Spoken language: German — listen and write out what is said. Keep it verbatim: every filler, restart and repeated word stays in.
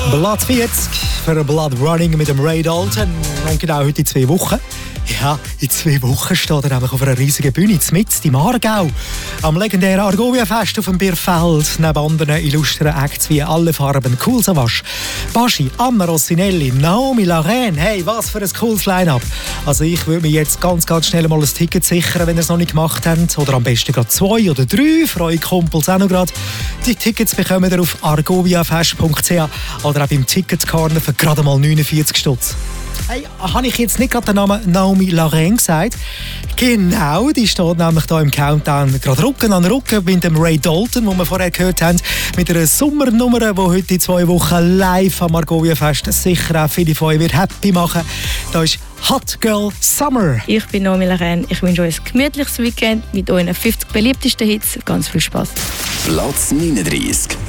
Blood vierzig für Blood Running mit dem Ray Dalton. Und genau heute in zwei Wochen. Ja, in zwei Wochen steht er nämlich auf einer riesigen Bühne, mitten im Aargau. Am legendären Argovia-Fest auf dem Bierfeld. Neben anderen illustren Acts wie «Alle Farben», «Cool Savage», Baschi, Anna Rossinelli, Naomi Larraine. Hey, was für ein cooles Line-Up. Also ich würde mir jetzt ganz, ganz schnell mal ein Ticket sichern, wenn ihr es noch nicht gemacht habt. Oder am besten gerade zwei oder drei, für eure Kumpels auch noch gerade. Die Tickets bekommt ihr auf argoviafest punkt c h oder auch beim Ticketcorner für gerade mal neunundvierzig Stutz. Hey, habe ich jetzt nicht gerade den Namen Naomi Larraine gesagt? Genau, die steht nämlich hier im Countdown gerade Rücken an Rücken mit dem Ray Dalton, den wir vorher gehört haben, mit einer Sommernummer, die heute in zwei Wochen live am Argovia-Fest sicher auch viele von euch wird happy machen. Da ist Hot Girl Summer. Ich bin Naomi Larraine. Ich wünsche euch ein gemütliches Weekend mit euren fünfzig beliebtesten Hits. Ganz viel Spaß. Platz neununddreißig.